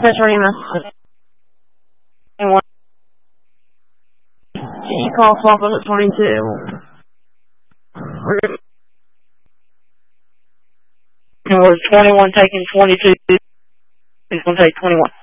That's Rima. And one. She called swap up at 22. And was 21 taking 22. He's going to take 21.